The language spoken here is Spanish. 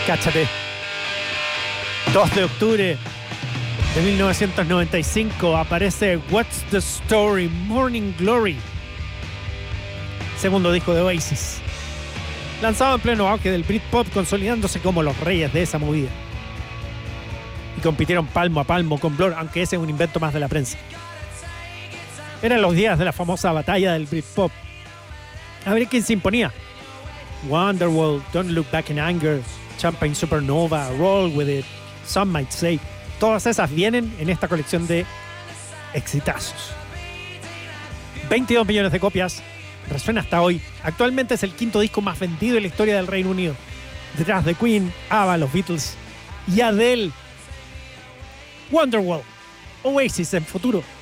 Cáchate. 2 de octubre de 1995 aparece What's the Story, Morning Glory. Segundo disco de Oasis. Lanzado en pleno auge del Britpop, consolidándose como los reyes de esa movida. Y compitieron palmo a palmo con Blur, aunque ese es un invento más de la prensa. Eran los días de la famosa batalla del Britpop. A ver quién se imponía. Wonderwall, Don't Look Back in Anger, Champagne Supernova, Roll With It, Some Might Say. Todas esas vienen en esta colección de exitazos. 22 millones de copias. Resuena hasta hoy. Actualmente es el 5º disco más vendido en la historia del Reino Unido. Detrás de Queen, ABBA, los Beatles y Adele. Wonderwall. Oasis en futuro.